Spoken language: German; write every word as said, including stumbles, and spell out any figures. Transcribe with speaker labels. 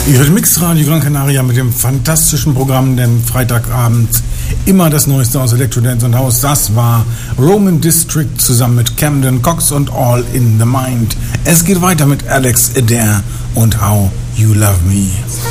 Speaker 1: Ihr hört Mixradio Gran Canaria mit dem fantastischen Programm, denn Freitagabend immer das Neueste aus Electro Dance und House. Das war Roman District zusammen mit Camden Cox und All in the Mind. Es geht weiter mit Alex Adair und How You Love Me.